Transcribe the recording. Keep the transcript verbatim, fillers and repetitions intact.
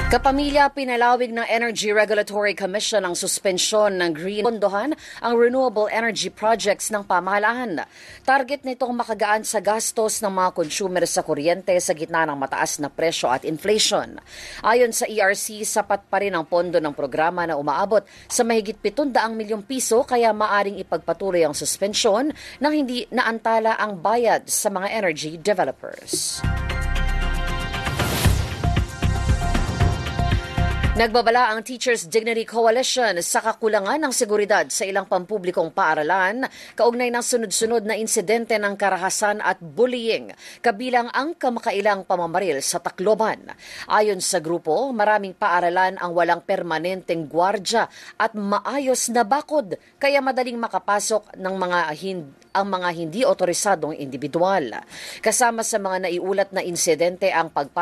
Kapamilya, pinalawig ng Energy Regulatory Commission ang suspensyon ng green pondohan ang renewable energy projects ng pamahalaan. Target nitong makagaan sa gastos ng mga consumer sa kuryente sa gitna ng mataas na presyo at inflation. Ayon sa E R C, sapat pa rin ang pondo ng programa na umaabot sa mahigit pitong-daang milyong piso kaya maaring ipagpatuloy ang suspensyon nang hindi naantala ang bayad sa mga energy developers. Nagbabala ang Teachers Dignity Coalition sa kakulangan ng seguridad sa ilang pampublikong paaralan kaugnay ng sunod-sunod na insidente ng karahasan at bullying, kabilang ang kamakailang pamamaril sa Tacloban. Ayon sa grupo, maraming paaralan ang walang permanenteng gwardya at maayos na bakod, kaya madaling makapasok ng mga hindi ang mga hindi otorisadong individual. Kasama sa mga naiulat na insidente ang pagpasok